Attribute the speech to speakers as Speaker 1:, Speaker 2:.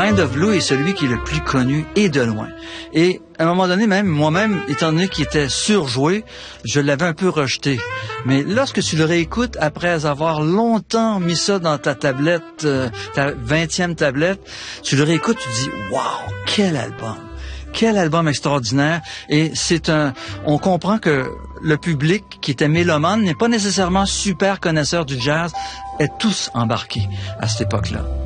Speaker 1: Kind of Blue est celui qui est le plus connu et de loin. Et à un moment donné, même moi-même, étant donné qu'il était surjoué, je l'avais un peu rejeté. Mais lorsque tu le réécoutes après avoir longtemps mis ça dans ta tablette, ta 20e tablette, tu le réécoutes, tu te dis « Wow, quel album! » Quel album extraordinaire. Et on comprend que le public qui était mélomane n'est pas nécessairement super connaisseur du jazz, est tous embarqués à cette époque-là.